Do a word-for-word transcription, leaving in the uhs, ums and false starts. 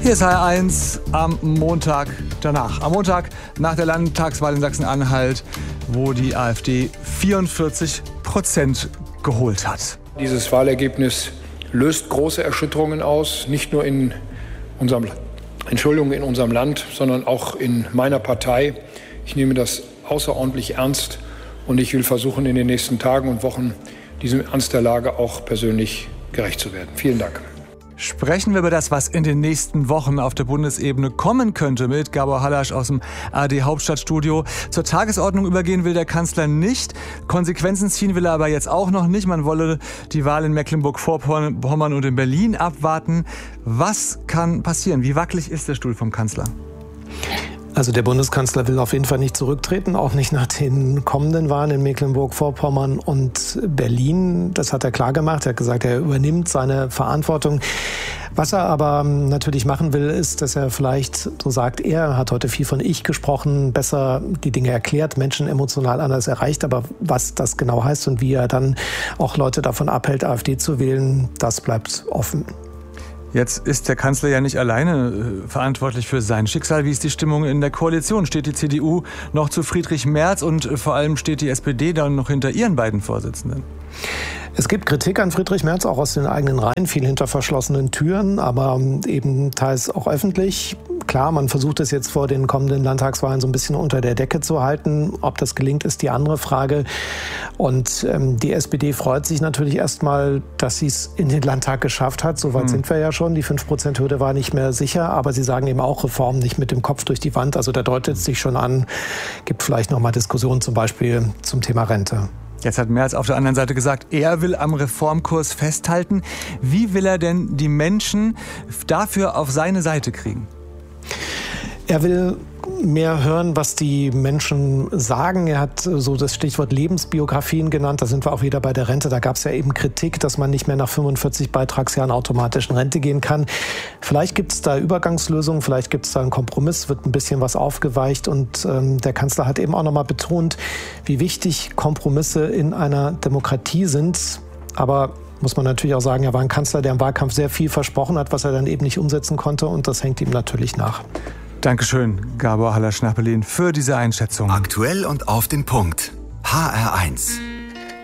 Hier ist H R eins am Montag danach. Am Montag nach der Landtagswahl in Sachsen-Anhalt, wo die AfD vierundvierzig Prozent geholt hat. Dieses Wahlergebnis löst große Erschütterungen aus, nicht nur in unserem, Entschuldigung, in unserem Land, sondern auch in meiner Partei. Ich nehme das außerordentlich ernst und ich will versuchen, in den nächsten Tagen und Wochen diesem Ernst der Lage auch persönlich gerecht zu werden. Vielen Dank. Sprechen wir über das, was in den nächsten Wochen auf der Bundesebene kommen könnte, mit Gabor Hallasch aus dem A R D Hauptstadtstudio. Zur Tagesordnung übergehen will der Kanzler nicht. Konsequenzen ziehen will er aber jetzt auch noch nicht. Man wolle die Wahl in Mecklenburg-Vorpommern und in Berlin abwarten. Was kann passieren? Wie wackelig ist der Stuhl vom Kanzler? Also der Bundeskanzler will auf jeden Fall nicht zurücktreten, auch nicht nach den kommenden Wahlen in Mecklenburg-Vorpommern und Berlin. Das hat er klar gemacht. Er hat gesagt, er übernimmt seine Verantwortung. Was er aber natürlich machen will, ist, dass er vielleicht, so sagt er, hat heute viel von Ich gesprochen, besser die Dinge erklärt, Menschen emotional anders erreicht. Aber was das genau heißt und wie er dann auch Leute davon abhält, AfD zu wählen, das bleibt offen. Jetzt ist der Kanzler ja nicht alleine äh, verantwortlich für sein Schicksal. Wie ist die Stimmung in der Koalition? Steht die C D U noch zu Friedrich Merz und äh, vor allem steht die S P D dann noch hinter ihren beiden Vorsitzenden? Es gibt Kritik an Friedrich Merz, auch aus den eigenen Reihen, viel hinter verschlossenen Türen, aber eben teils auch öffentlich. Klar, man versucht es jetzt vor den kommenden Landtagswahlen so ein bisschen unter der Decke zu halten. Ob das gelingt, ist die andere Frage. Und ähm, die S P D freut sich natürlich erstmal, dass sie es in den Landtag geschafft hat. Soweit hm. sind wir ja schon. Die fünf Prozent Hürde war nicht mehr sicher. Aber sie sagen eben auch, Reformen nicht mit dem Kopf durch die Wand. Also da deutet es sich schon an, gibt vielleicht noch mal Diskussionen zum Beispiel zum Thema Rente. Jetzt hat Merz auf der anderen Seite gesagt, er will am Reformkurs festhalten. Wie will er denn die Menschen dafür auf seine Seite kriegen? Er will mehr hören, was die Menschen sagen. Er hat so das Stichwort Lebensbiografien genannt. Da sind wir auch wieder bei der Rente. Da gab es ja eben Kritik, dass man nicht mehr nach fünfundvierzig Beitragsjahren automatisch in Rente gehen kann. Vielleicht gibt es da Übergangslösungen, vielleicht gibt es da einen Kompromiss, wird ein bisschen was aufgeweicht. Und ähm, der Kanzler hat eben auch nochmal betont, wie wichtig Kompromisse in einer Demokratie sind. Aber muss man natürlich auch sagen, er war ein Kanzler, der im Wahlkampf sehr viel versprochen hat, was er dann eben nicht umsetzen konnte. Und das hängt ihm natürlich nach. Dankeschön, Gabor Hallasch nach Berlin, für diese Einschätzung. Aktuell und auf den Punkt. H R eins.